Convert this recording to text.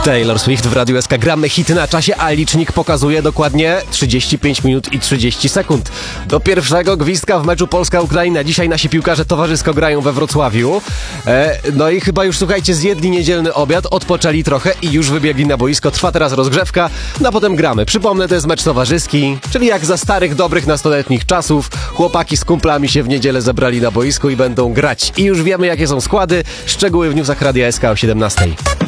Taylor Swift w Radiu SK. Gramy hity na czasie, a licznik pokazuje dokładnie 35 minut i 30 sekund. Do pierwszego gwizdka w meczu Polska-Ukraina. Dzisiaj nasi piłkarze towarzysko grają we Wrocławiu. No i chyba już, słuchajcie, zjedli niedzielny obiad, odpoczęli trochę i już wybiegli na boisko. Trwa teraz rozgrzewka, no a potem gramy. Przypomnę, to jest mecz towarzyski, czyli jak za starych, dobrych, nastoletnich czasów. Chłopaki z kumplami się w niedzielę zebrali na boisku i będą grać. I już wiemy, jakie są składy. Szczegóły w newsach Radia SK o 17.